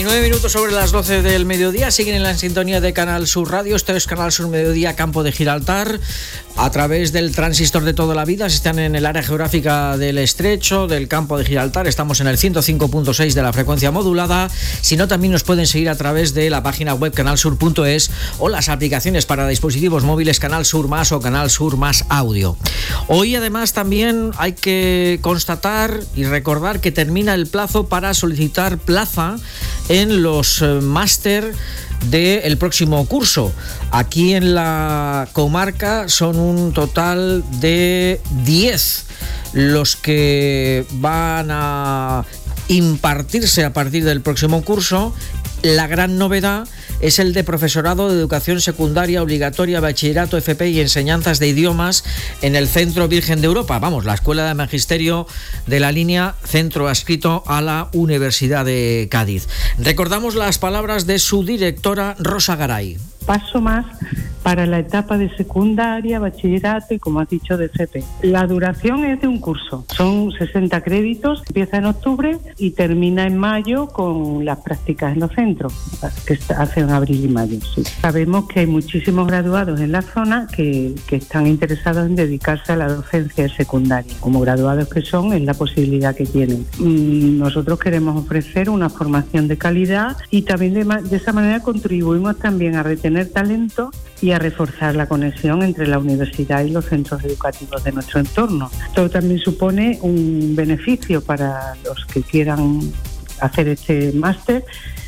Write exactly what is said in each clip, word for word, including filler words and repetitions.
Nueve minutos sobre las doce del mediodía, siguen en la sintonía de Canal Sur Radio. Esto es Canal Sur Mediodía, Campo de Gibraltar, a través del transistor de toda la vida. Si están en el área geográfica del Estrecho, del Campo de Gibraltar, estamos en el ciento cinco punto seis de la frecuencia modulada. Si no, también nos pueden seguir a través de la página web canal sur punto es o las aplicaciones para dispositivos móviles Canal Sur Más o Canal Sur Más Audio. Hoy, además, también hay que constatar y recordar que termina el plazo para solicitar plaza en los eh, máster del próximo curso. Aquí en la comarca son un total de diez los que van a impartirse a partir del próximo curso. La gran novedad es el de profesorado de educación secundaria obligatoria, bachillerato, F P y enseñanzas de idiomas en el Centro Virgen de Europa. Vamos, la Escuela de Magisterio de la línea Centro adscrito a la Universidad de Cádiz. Recordamos las palabras de su directora, Rosa Garay. Paso más para la etapa de secundaria, bachillerato y, como has dicho, de F P. La duración es de un curso. Son sesenta créditos, empieza en octubre y termina en mayo con las prácticas en los centros, que hacen abril y mayo. Sí. Sabemos que hay muchísimos graduados en la zona que, que están interesados en dedicarse a la docencia secundaria. Como graduados que son, es la posibilidad que tienen. Nosotros queremos ofrecer una formación de calidad y también de, de esa manera contribuimos también a retener talento y a reforzar la conexión entre la universidad y los centros educativos de nuestro entorno. Esto también supone un beneficio para los que quieran hacer este máster,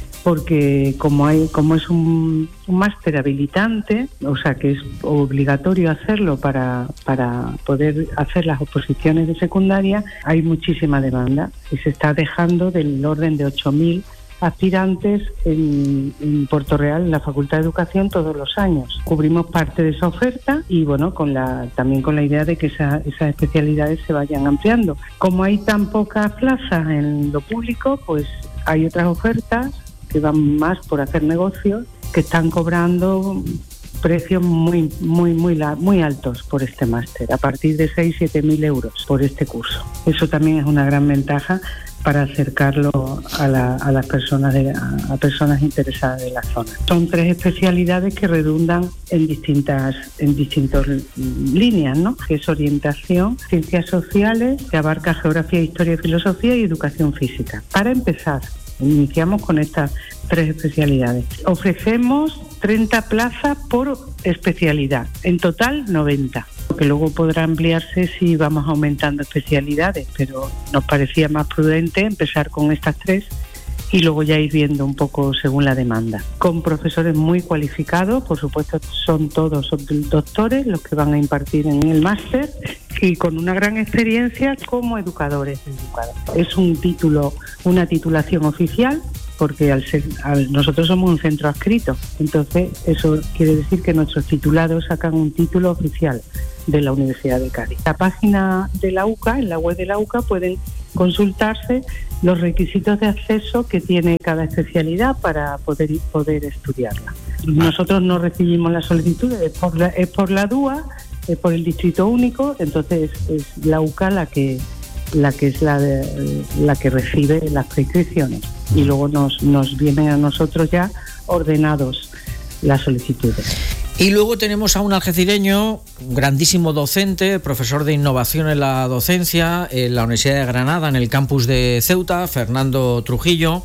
porque como hay como es un, un máster habilitante, o sea que es obligatorio hacerlo para, para poder hacer las oposiciones de secundaria, hay muchísima demanda y se está dejando del orden de ocho mil aspirantes en, en Puerto Real, en la Facultad de Educación, todos los años. Cubrimos parte de esa oferta y bueno, con la también con la idea de que esa, esas especialidades se vayan ampliando. Como hay tan pocas plazas en lo público, pues hay otras ofertas que van más por hacer negocios, que están cobrando precios muy muy muy muy altos por este máster, a partir de seis a siete mil euros por este curso. Eso también es una gran ventaja para acercarlo a, la, a las personas de, a, a personas interesadas de la zona. Son tres especialidades que redundan en distintas en distintas líneas, ¿no? Que es orientación, ciencias sociales, que abarca geografía, historia, filosofía y educación física. Para empezar, iniciamos con estas tres especialidades. Ofrecemos treinta plazas por especialidad, en total noventa, que luego podrá ampliarse si vamos aumentando especialidades, pero nos parecía más prudente empezar con estas tres y luego ya ir viendo un poco según la demanda. Con profesores muy cualificados, por supuesto son todos doctores los que van a impartir en el máster y con una gran experiencia como educadores. Es un título, una titulación oficial, porque al ser, al, nosotros somos un centro adscrito, entonces eso quiere decir que nuestros titulados sacan un título oficial de la Universidad de Cádiz. La página de la U C A, en la web de la U C A, pueden consultarse los requisitos de acceso que tiene cada especialidad para poder poder estudiarla. Nosotros no recibimos las solicitudes, es por la, es por la D U A, es por el distrito único, entonces es la U C A la que la que es la, de, la que recibe las prescripciones y luego nos, nos vienen a nosotros ya ordenados las solicitudes. Y luego tenemos a un algecireño, un grandísimo docente, profesor de innovación en la docencia en la Universidad de Granada, en el campus de Ceuta, Fernando Trujillo,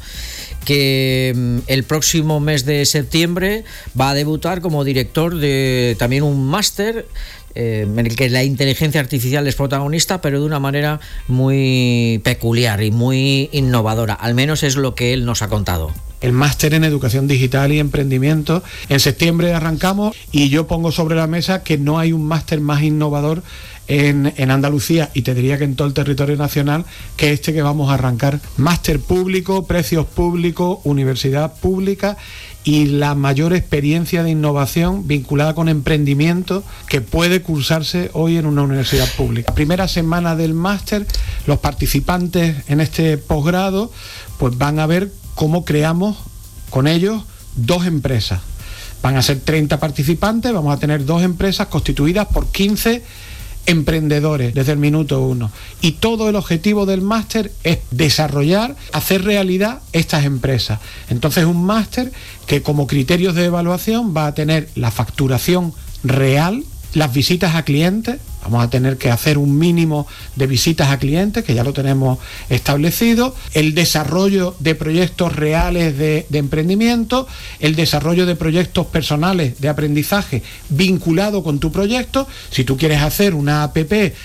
que el próximo mes de septiembre va a debutar como director de también un máster eh, en el que la inteligencia artificial es protagonista, pero de una manera muy peculiar y muy innovadora. Al menos es lo que él nos ha contado. El máster en educación digital y emprendimiento. En septiembre arrancamos y yo pongo sobre la mesa que no hay un máster más innovador en, en Andalucía, y te diría que en todo el territorio nacional, que este que vamos a arrancar. Máster público, precios públicos, universidad pública y la mayor experiencia de innovación vinculada con emprendimiento que puede cursarse hoy en una universidad pública. La primera semana del máster, los participantes en este posgrado pues van a ver cómo creamos con ellos dos empresas. Van a ser treinta participantes, vamos a tener dos empresas constituidas por quince emprendedores desde el minuto uno. Y todo el objetivo del máster es desarrollar, hacer realidad estas empresas. Entonces, un máster que como criterios de evaluación va a tener la facturación real, las visitas a clientes. Vamos a tener que hacer un mínimo de visitas a clientes, que ya lo tenemos establecido, el desarrollo de proyectos reales de, de emprendimiento, el desarrollo de proyectos personales de aprendizaje vinculado con tu proyecto. Si tú quieres hacer una app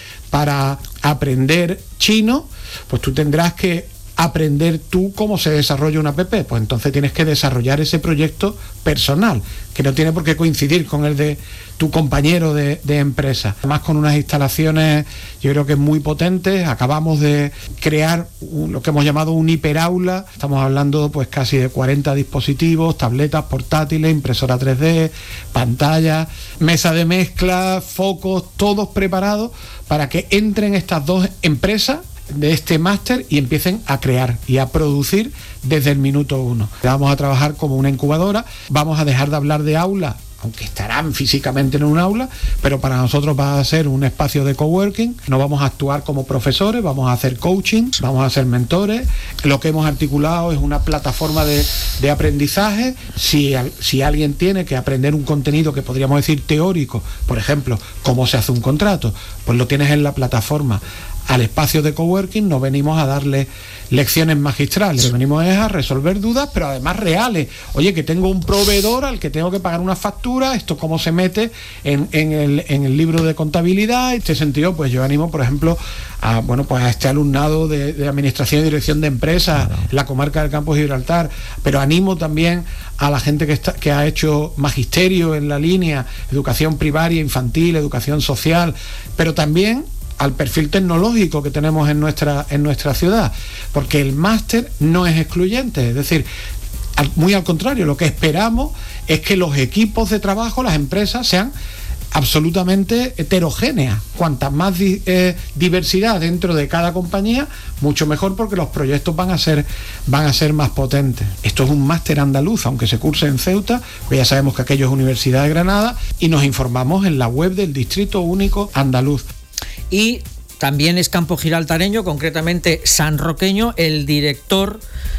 para aprender chino, pues tú tendrás que aprender tú cómo se desarrolla una app, pues entonces tienes que desarrollar ese proyecto personal, que no tiene por qué coincidir con el de tu compañero de, de empresa. Además, con unas instalaciones, yo creo que muy potentes. Acabamos de crear un, lo que hemos llamado un hiperaula. Estamos hablando pues casi de cuarenta dispositivos, tabletas portátiles, impresora tres D, pantallas, mesa de mezcla, focos, todos preparados para que entren estas dos empresas de este máster y empiecen a crear y a producir desde el minuto uno. Vamos a trabajar como una incubadora, vamos a dejar de hablar de aula, aunque estarán físicamente en un aula, pero para nosotros va a ser un espacio de coworking. No vamos a actuar como profesores, vamos a hacer coaching, vamos a ser mentores. Lo que hemos articulado es una plataforma de, de aprendizaje. Si, si alguien tiene que aprender un contenido que podríamos decir teórico, por ejemplo, cómo se hace un contrato, pues lo tienes en la plataforma. Al espacio de coworking no venimos a darle lecciones magistrales, venimos a resolver dudas, pero además reales. Oye, que tengo un proveedor al que tengo que pagar una factura, esto cómo se mete en, en, el, en el libro de contabilidad. En este sentido, pues yo animo, por ejemplo, a, bueno, pues a este alumnado de, de Administración y Dirección de Empresas, claro, en la comarca del Campo de Gibraltar, pero animo también a la gente que, está, que ha hecho magisterio en la línea, educación primaria, infantil, educación social, pero también al perfil tecnológico que tenemos en nuestra, en nuestra ciudad, porque el máster no es excluyente, es decir, al, muy al contrario, lo que esperamos es que los equipos de trabajo, las empresas, sean absolutamente heterogéneas. Cuanta más di, eh, diversidad dentro de cada compañía, mucho mejor, porque los proyectos van a ser van a ser más potentes. Esto es un máster andaluz, aunque se curse en Ceuta, pues ya sabemos que aquello es Universidad de Granada, y nos informamos en la web del Distrito Único Andaluz. Y también es campo gibraltareño, concretamente sanroqueño, el director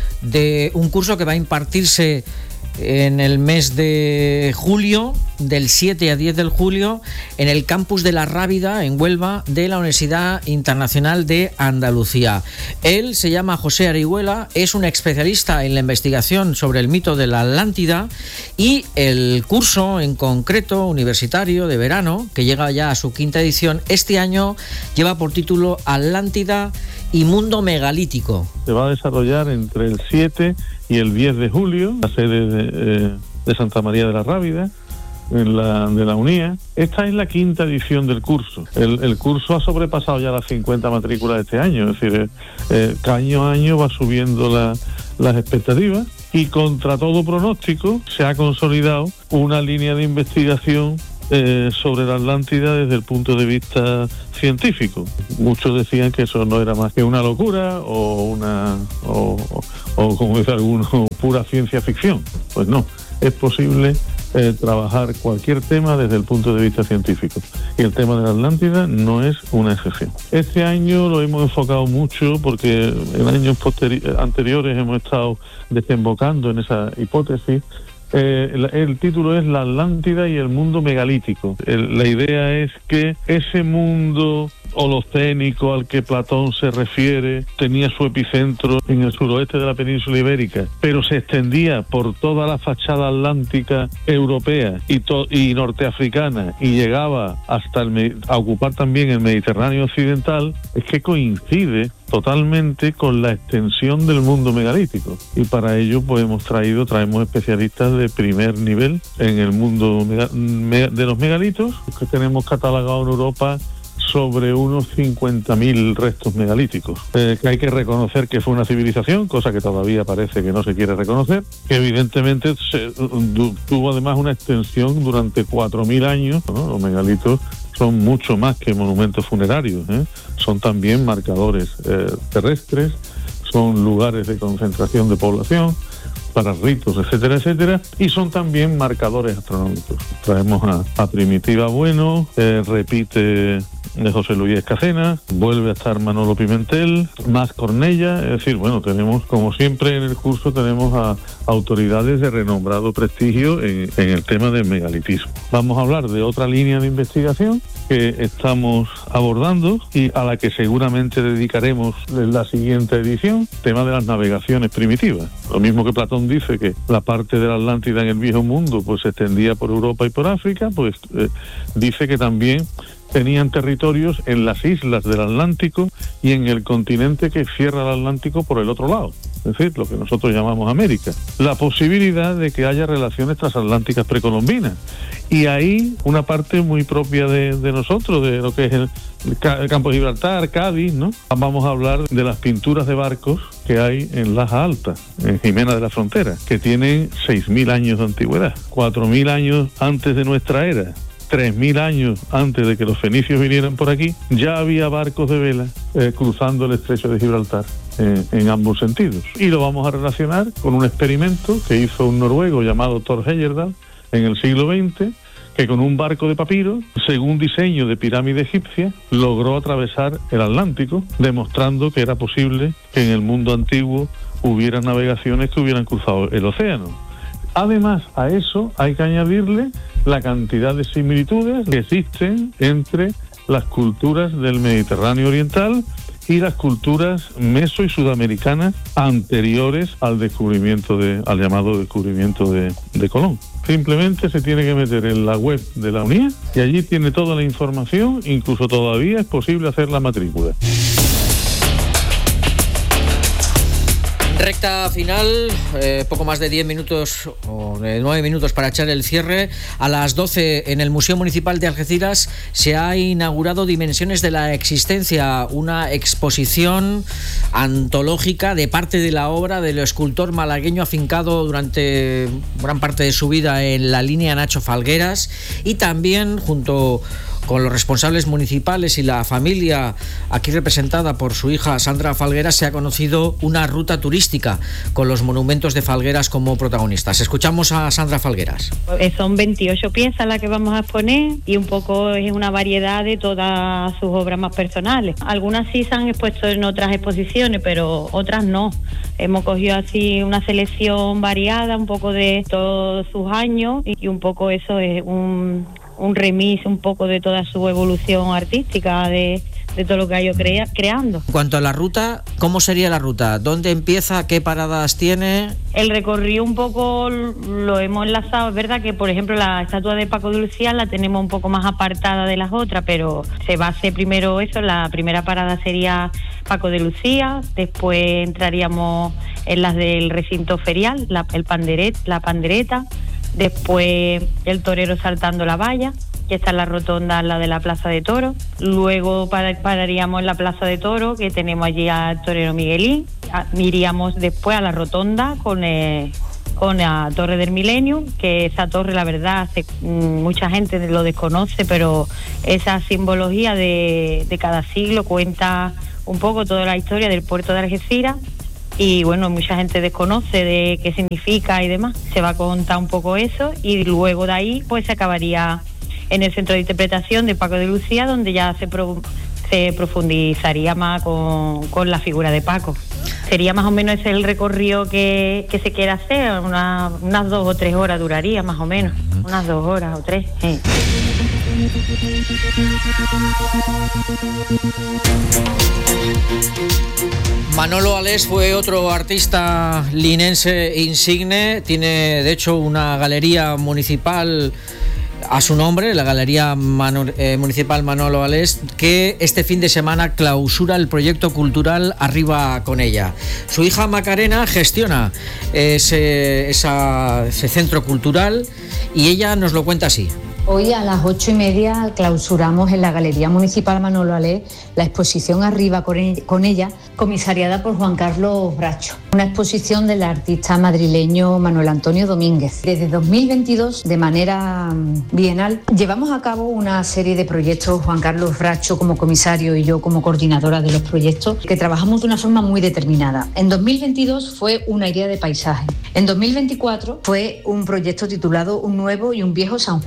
de un curso que va a impartirse en el mes de julio, del siete a diez de julio, en el campus de La Rábida, en Huelva, de la Universidad Internacional de Andalucía. Él se llama José Arihuela, es un especialista en la investigación sobre el mito de la Atlántida, y el curso en concreto universitario de verano, que llega ya a su quinta edición, este año lleva por título Atlántida y Mundo Megalítico. Se va a desarrollar entre el siete y el diez de julio, la sede de, eh, de Santa María de la Rábida, en la, de la UNIA. Esta es la quinta edición del curso. El, el curso ha sobrepasado ya las cincuenta matrículas de este año, es decir, eh, que año a año va subiendo la, las expectativas, y contra todo pronóstico se ha consolidado una línea de investigación Eh, sobre la Atlántida desde el punto de vista científico. Muchos decían que eso no era más que una locura o una o, o, o como dice alguno, pura ciencia ficción. Pues no, es posible eh, trabajar cualquier tema desde el punto de vista científico, y el tema de la Atlántida no es una excepción. Este año lo hemos enfocado mucho porque en años posteri- anteriores hemos estado desembocando en esa hipótesis. Eh, el, el título es La Atlántida y el mundo megalítico. El, la idea es que ese mundo holocénico al que Platón se refiere tenía su epicentro en el suroeste de la península ibérica, pero se extendía por toda la fachada atlántica europea y, to- y norteafricana, y llegaba hasta el, a ocupar también el Mediterráneo occidental. Es que coincide totalmente con la extensión del mundo megalítico, y para ello pues hemos traído, traemos especialistas de primer nivel en el mundo mega, me, de los megalitos, que tenemos catalogado en Europa sobre unos cincuenta mil restos megalíticos, eh, que hay que reconocer que fue una civilización, cosa que todavía parece que no se quiere reconocer, que evidentemente se, du, tuvo además una extensión durante cuatro mil años, ¿no? Los megalitos son mucho más que monumentos funerarios, ¿eh? Son también marcadores eh, terrestres, son lugares de concentración de población para ritos, etcétera, etcétera, y son también marcadores astronómicos. Traemos a, a Primitiva Bueno, eh, repite de José Luis Escacena, vuelve a estar Manolo Pimentel, más Cornella, es decir, bueno, tenemos, como siempre en el curso, tenemos a autoridades de renombrado prestigio en, en el tema del megalitismo. Vamos a hablar de otra línea de investigación que estamos abordando y a la que seguramente dedicaremos en la siguiente edición, tema de las navegaciones primitivas. Lo mismo que Platón dice que la parte de la Atlántida en el Viejo Mundo pues se extendía por Europa y por África, pues eh, dice que también tenían territorios en las islas del Atlántico y en el continente que cierra el Atlántico por el otro lado, es decir, lo que nosotros llamamos América. La posibilidad de que haya relaciones transatlánticas precolombinas. Y ahí una parte muy propia de, de nosotros, de lo que es el, el campo de Gibraltar, Cádiz, ¿no? Vamos a hablar de las pinturas de barcos que hay en Laja Alta, en Jimena de la Frontera, que tienen seis mil años de antigüedad, cuatro mil años antes de nuestra era. tres mil años antes de que los fenicios vinieran por aquí, ya había barcos de vela eh, cruzando el estrecho de Gibraltar eh, en ambos sentidos. Y lo vamos a relacionar con un experimento que hizo un noruego llamado Thor Heyerdahl en el siglo veinte, que con un barco de papiro, según diseño de pirámide egipcia, logró atravesar el Atlántico, demostrando que era posible que en el mundo antiguo hubiera navegaciones que hubieran cruzado el océano. Además, a eso hay que añadirle la cantidad de similitudes que existen entre las culturas del Mediterráneo oriental y las culturas meso y sudamericanas anteriores al descubrimiento de, al llamado descubrimiento de, de Colón. Simplemente se tiene que meter en la web de la UNIA y allí tiene toda la información, incluso todavía es posible hacer la matrícula. Recta final, eh, poco más de diez minutos o de nueve minutos para echar el cierre. A las doce en el Museo Municipal de Algeciras se ha inaugurado Dimensiones de la Existencia, una exposición antológica de parte de la obra del escultor malagueño afincado durante gran parte de su vida en la línea Nacho Falgueras, y también junto con los responsables municipales y la familia aquí representada por su hija Sandra Falgueras se ha conocido una ruta turística con los monumentos de Falgueras como protagonistas. Escuchamos a Sandra Falgueras. Son veintiocho piezas las que vamos a exponer y un poco es una variedad de todas sus obras más personales. Algunas sí se han expuesto en otras exposiciones, pero otras no. Hemos cogido así una selección variada, un poco de todos sus años y un poco eso es un... un remis un poco de toda su evolución artística, de, de todo lo que ha ido crea, creando. En cuanto a la ruta, ¿cómo sería la ruta? ¿Dónde empieza? ¿Qué paradas tiene? El recorrido un poco lo hemos enlazado. Es verdad que, por ejemplo, la estatua de Paco de Lucía la tenemos un poco más apartada de las otras, pero se va a hacer primero eso. La primera parada sería Paco de Lucía, después entraríamos en las del recinto ferial, la, el panderet, la pandereta, después el torero saltando la valla, que está en la rotonda al lado de la Plaza de Toro. Luego par- pararíamos en la Plaza de Toro, que tenemos allí al torero Miguelín. A- iríamos después a la rotonda con el, con la Torre del Milenio, que esa torre, la verdad, hace, mmm, mucha gente lo desconoce, pero esa simbología de, de cada siglo cuenta un poco toda la historia del puerto de Algeciras. Y bueno, mucha gente desconoce de qué significa y demás. Se va a contar un poco eso y luego de ahí pues se acabaría en el centro de interpretación de Paco de Lucía, donde ya se, pro, se profundizaría más con, con la figura de Paco. Sería más o menos ese el recorrido que, que se quiere hacer, una, unas dos o tres horas duraría más o menos, unas dos horas o tres. Sí. Manolo Alés fue otro artista linense insigne, tiene de hecho una galería municipal a su nombre, la Galería Manu- eh, Municipal Manolo Alés, que este fin de semana clausura el proyecto cultural Arriba con ella. Su hija Macarena gestiona ese, esa, ese centro cultural y ella nos lo cuenta así. Hoy a las ocho y media clausuramos en la Galería Municipal Manolo Alés la exposición Arriba con ella, comisariada por Juan Carlos Bracho. Una exposición del artista madrileño Manuel Antonio Domínguez. Desde dos mil veintidós, de manera bienal, llevamos a cabo una serie de proyectos, Juan Carlos Bracho como comisario y yo como coordinadora de los proyectos, que trabajamos de una forma muy determinada. En dos mil veintidós fue una idea de paisaje. En dos mil veinticuatro fue un proyecto titulado Un nuevo y un viejo San Juan, en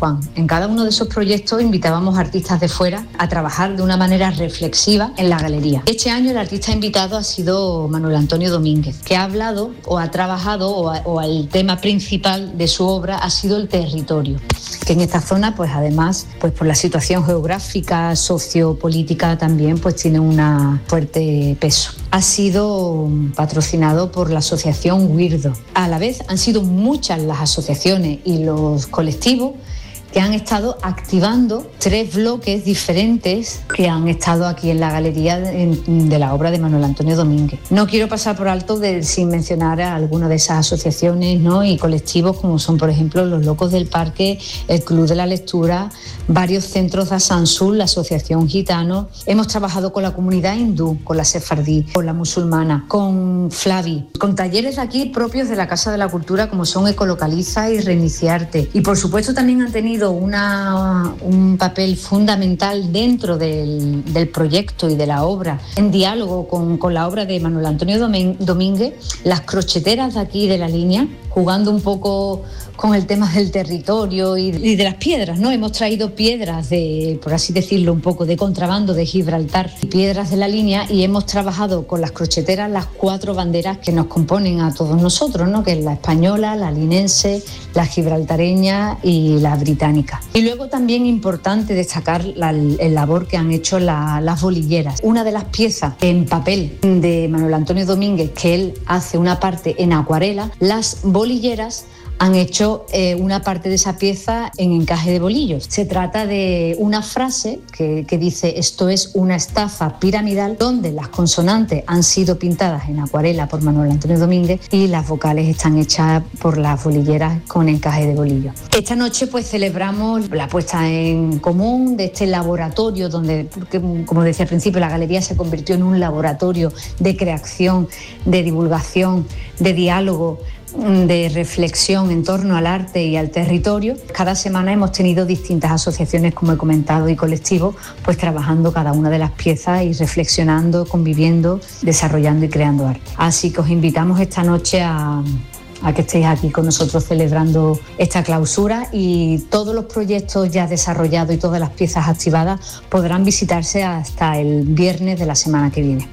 En cada uno de esos proyectos invitábamos a artistas de fuera a trabajar de una manera reflexiva en la galería. Este año el artista invitado ha sido Manuel Antonio Domínguez, que ha hablado o ha trabajado o, a, o el tema principal de su obra ha sido el territorio, que en esta zona, pues además, pues por la situación geográfica, sociopolítica también, pues tiene un fuerte peso. Ha sido patrocinado por la asociación Weirdo. A la vez han sido muchas las asociaciones y los colectivos que han estado activando tres bloques diferentes que han estado aquí en la galería de, de la obra de Manuel Antonio Domínguez. No quiero pasar por alto de, sin mencionar a alguna de esas asociaciones, ¿no? y colectivos como son, por ejemplo, Los Locos del Parque, el Club de la Lectura, varios centros de Asansul, la Asociación Gitano. Hemos trabajado con la comunidad hindú, con la sefardí, con la musulmana, con Flavi, con talleres de aquí propios de la Casa de la Cultura como son Ecolocaliza y Reiniciarte. Y por supuesto también han tenido Una, un papel fundamental dentro del, del proyecto y de la obra, en diálogo con, con la obra de Manuel Antonio Domínguez, las crocheteras de aquí de la línea, jugando un poco con el tema del territorio y, y de las piedras, ¿no? Hemos traído piedras de, por así decirlo, un poco de contrabando de Gibraltar, piedras de la línea, y hemos trabajado con las crocheteras las cuatro banderas que nos componen a todos nosotros, ¿no? Que es la española, la linense, la gibraltareña y la británica. Y luego también importante destacar la, el labor que han hecho la, las bolilleras. Una de las piezas en papel de Manuel Antonio Domínguez, que él hace una parte en acuarela, las bolilleras han hecho eh, una parte de esa pieza en encaje de bolillos. Se trata de una frase que, que dice: esto es una estafa piramidal, donde las consonantes han sido pintadas en acuarela por Manuel Antonio Domínguez y las vocales están hechas por las bolilleras con encaje de bolillos. Esta noche pues celebramos la puesta en común de este laboratorio donde, porque, como decía al principio, la galería se convirtió en un laboratorio de creación, de divulgación, de diálogo, de reflexión en torno al arte y al territorio. Cada semana hemos tenido distintas asociaciones, como he comentado, y colectivos, pues trabajando cada una de las piezas y reflexionando, conviviendo, desarrollando y creando arte. Así que os invitamos esta noche a, a que estéis aquí con nosotros celebrando esta clausura, y todos los proyectos ya desarrollados y todas las piezas activadas podrán visitarse hasta el viernes de la semana que viene.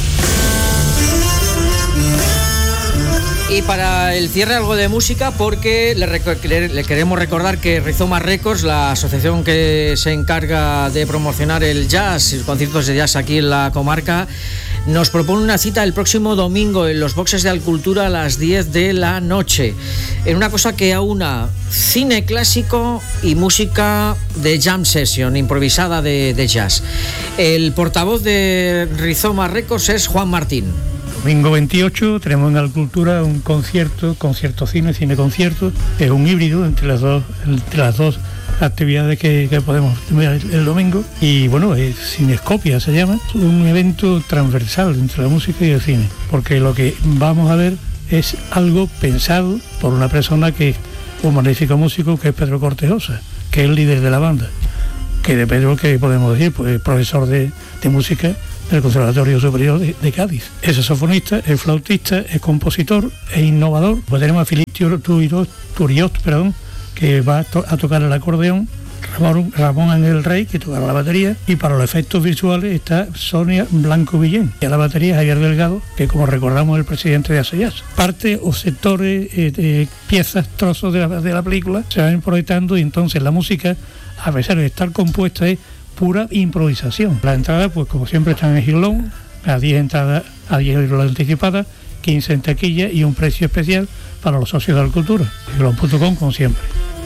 Y para el cierre algo de música, porque le, rec- le queremos recordar que Rizoma Records, la asociación que se encarga de promocionar el jazz, conciertos de jazz aquí en la comarca, nos propone una cita el próximo domingo en los boxes de Alcultura a las diez de la noche, en una cosa que aúna cine clásico y música de jam session, improvisada de, de jazz. El portavoz de Rizoma Records es Juan Martín. Domingo veintiocho tenemos en Alcultura un concierto, concierto cine, cine concierto, es un híbrido entre las dos, entre las dos actividades que, que podemos ver el domingo, y bueno, es Cinescopia se llama, un evento transversal entre la música y el cine, porque lo que vamos a ver es algo pensado por una persona que, un magnífico músico, que es Pedro Cortejosa, que es el líder de la banda, que de Pedro, ¿qué podemos decir? Pues profesor de, de música del Conservatorio Superior de, de Cádiz. Es saxofonista, es flautista, es compositor, es innovador. Pues tenemos a Filipe Turiot, perdón, que va a, to- a tocar el acordeón, Ramón, Ramón Ángel Rey, que tocará la batería, y para los efectos visuales está Sonia Blanco Villén, y a la batería Javier Delgado, que como recordamos es el presidente de ASEAS. Parte o sectores, eh, eh, piezas, trozos de la, de la película se van proyectando, y entonces la música, a pesar de estar compuesta, es pura improvisación. Las entradas, pues como siempre, están en Gilón, a diez entradas, a diez euros anticipadas, quince en taquilla, y un precio especial para los socios de la cultura. Gilón punto com, como siempre.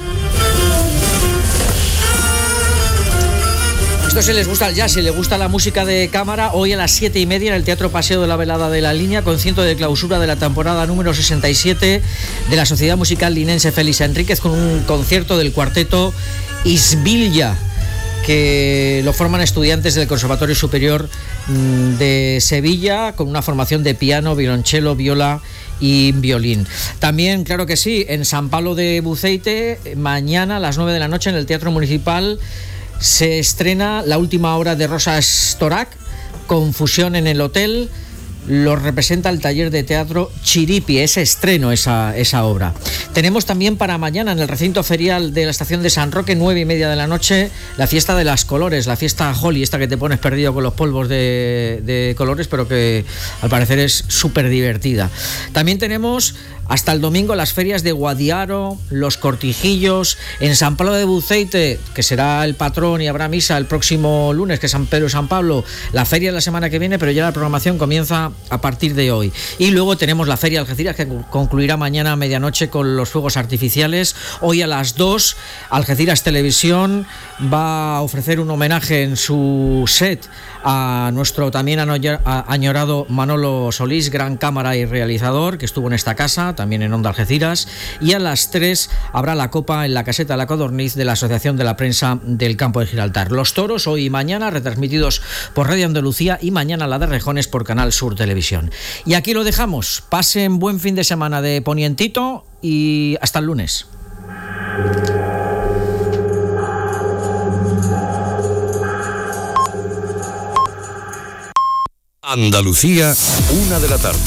Esto, si les gusta el jazz, si les gusta la música de cámara, hoy a las siete y media en el Teatro Paseo de la Velada de la Línea, concierto de clausura de la temporada número sesenta y siete de la Sociedad Musical Linense Félix Enríquez, con un concierto del cuarteto Isbilla, que lo forman estudiantes del Conservatorio Superior de Sevilla, con una formación de piano, violonchelo, viola y violín. También, claro que sí, en San Pablo de Buceite, mañana a las nueve de la noche en el Teatro Municipal se estrena la última obra de Rosa Storac, Confusión en el Hotel, lo representa el taller de teatro Chiripi, es estreno esa, esa obra. Tenemos también para mañana en el recinto ferial de la estación de San Roque, nueve y media de la noche, la fiesta de las colores, la fiesta Holly, esta que te pones perdido con los polvos de, de colores, pero que al parecer es súper divertida. También tenemos hasta el domingo las ferias de Guadiaro, Los Cortijillos, en San Pablo de Buceite, que será el patrón y habrá misa el próximo lunes, que es San Pedro y San Pablo, la feria la semana que viene, pero ya la programación comienza a partir de hoy. Y luego tenemos la feria Algeciras, que concluirá mañana a medianoche con los fuegos artificiales. Hoy a las dos, Algeciras Televisión va a ofrecer un homenaje en su set a nuestro también añorado Manolo Solís, gran cámara y realizador, que estuvo en esta casa, también en Onda Algeciras. Y a las tres habrá la copa en la caseta de la Codorniz de la Asociación de la Prensa del Campo de Gibraltar. Los toros hoy y mañana retransmitidos por Radio Andalucía, y mañana la de Rejones por Canal Sur Televisión. Y aquí lo dejamos. Pasen buen fin de semana de Ponientito y hasta el lunes. Andalucía, una de la tarde.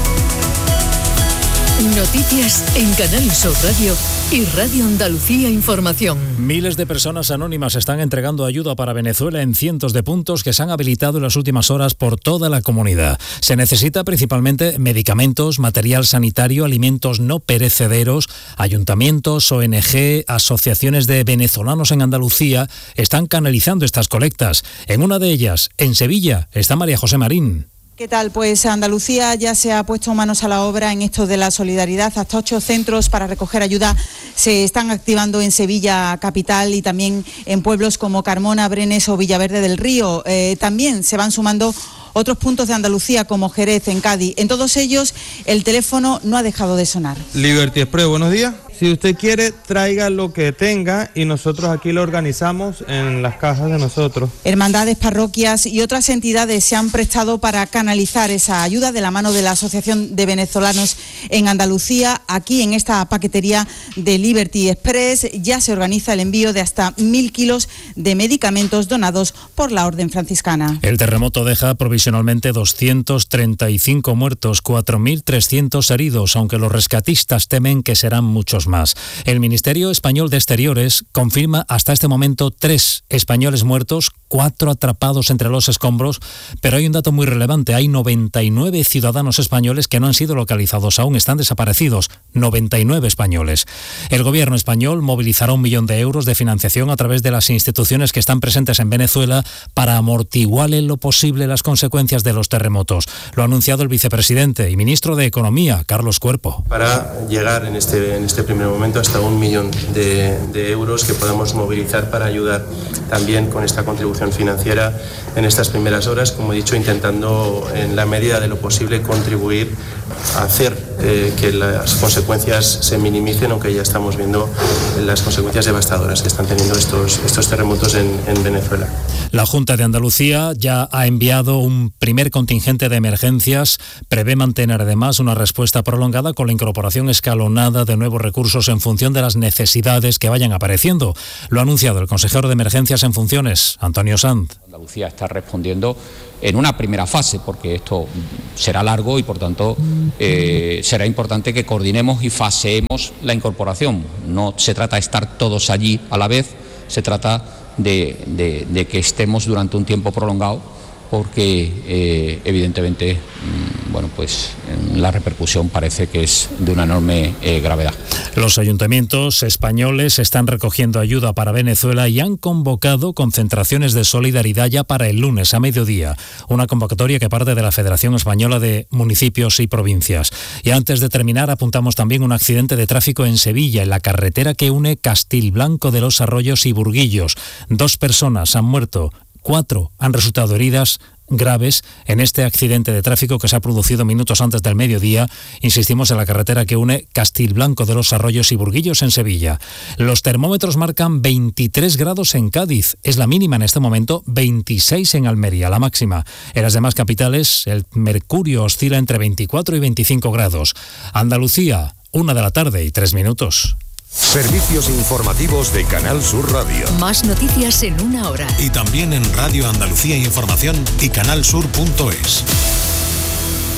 Noticias en Canal Sur Radio y Radio Andalucía Información. Miles de personas anónimas están entregando ayuda para Venezuela en cientos de puntos que se han habilitado en las últimas horas por toda la comunidad. Se necesita principalmente medicamentos, material sanitario, alimentos no perecederos. Ayuntamientos, O N G, asociaciones de venezolanos en Andalucía están canalizando estas colectas. En una de ellas, en Sevilla, está María José Marín. ¿Qué tal? Pues Andalucía ya se ha puesto manos a la obra en esto de la solidaridad. Hasta ocho centros para recoger ayuda se están activando en Sevilla capital y también en pueblos como Carmona, Brenes o Villaverde del Río. Eh, también se van sumando otros puntos de Andalucía como Jerez, en Cádiz. En todos ellos el teléfono no ha dejado de sonar. Liberty Express, buenos días. Si usted quiere, traiga lo que tenga y nosotros aquí lo organizamos en las cajas de nosotros. Hermandades, parroquias y otras entidades se han prestado para canalizar esa ayuda de la mano de la Asociación de Venezolanos en Andalucía. Aquí en esta paquetería de Liberty Express ya se organiza el envío de hasta mil kilos de medicamentos donados por la Orden Franciscana. El terremoto deja provisionalmente doscientos treinta y cinco muertos, cuatro mil trescientos heridos, aunque los rescatistas temen que serán muchos más. El Ministerio Español de Exteriores confirma hasta este momento tres españoles muertos, cuatro atrapados entre los escombros, pero hay un dato muy relevante: hay noventa y nueve ciudadanos españoles que no han sido localizados aún, están desaparecidos, noventa y nueve españoles. El gobierno español movilizará un millón de euros de financiación a través de las instituciones que están presentes en Venezuela para amortiguar en lo posible las consecuencias de los terremotos. Lo ha anunciado el vicepresidente y ministro de Economía, Carlos Cuerpo. Para llegar en este, en este primer momento hasta un millón de, de euros que podamos movilizar para ayudar también con esta contribución financiera en estas primeras horas, como he dicho, intentando en la medida de lo posible contribuir a hacer eh, que las consecuencias se minimicen, aunque ya estamos viendo las consecuencias devastadoras que están teniendo estos, estos terremotos en, en Venezuela. La Junta de Andalucía ya ha enviado un primer contingente de emergencias, prevé mantener además una respuesta prolongada con la incorporación escalonada de nuevos recursos en función de las necesidades que vayan apareciendo. Lo ha anunciado el consejero de Emergencias en funciones, Antonio Sanz. Andalucía está respondiendo en una primera fase, porque esto será largo y por tanto eh, será importante que coordinemos y faseemos la incorporación. No se trata de estar todos allí a la vez, se trata de, de, de que estemos durante un tiempo prolongado, porque eh, evidentemente mmm, bueno, pues la repercusión parece que es de una enorme eh, gravedad. Los ayuntamientos españoles están recogiendo ayuda para Venezuela y han convocado concentraciones de solidaridad ya para el lunes a mediodía, una convocatoria que parte de la Federación Española de Municipios y Provincias. Y antes de terminar, apuntamos también un accidente de tráfico en Sevilla, en la carretera que une Castilblanco de los Arroyos y Burguillos. Dos personas han muerto, cuatro han resultado heridas graves en este accidente de tráfico que se ha producido minutos antes del mediodía, insistimos, en la carretera que une Castilblanco de los Arroyos y Burguillos en Sevilla. Los termómetros marcan veintitrés grados en Cádiz, es la mínima en este momento, veintiséis en Almería, la máxima. En las demás capitales el mercurio oscila entre veinticuatro y veinticinco grados. Andalucía, una de la tarde y tres minutos. Servicios informativos de Canal Sur Radio. Más noticias en una hora. Y también en Radio Andalucía Información y canal sur punto es.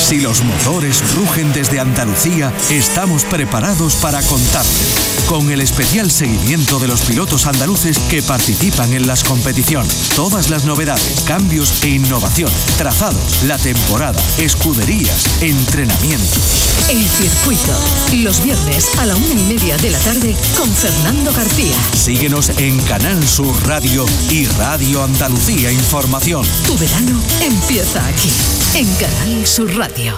Si los motores rugen desde Andalucía, estamos preparados para contarlo. Con el especial seguimiento de los pilotos andaluces que participan en las competiciones. Todas las novedades, cambios e innovación, trazados, la temporada, escuderías, entrenamientos. El circuito, los viernes a la una y media de la tarde con Fernando García. Síguenos en Canal Sur Radio y Radio Andalucía Información. Tu verano empieza aquí, en Canal Sur Radio.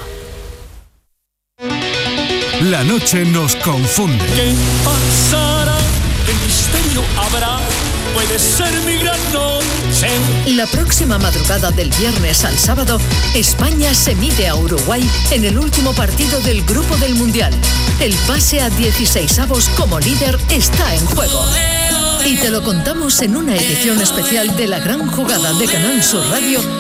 La noche nos confunde. ¿Qué pasará? ¿Qué misterio habrá? Puede ser mi gran noche. La próxima madrugada del viernes al sábado, España se mide a Uruguay en el último partido del Grupo del Mundial. El pase a dieciseisavos como líder está en juego. Y te lo contamos en una edición especial de La Gran Jugada de Canal Sur Radio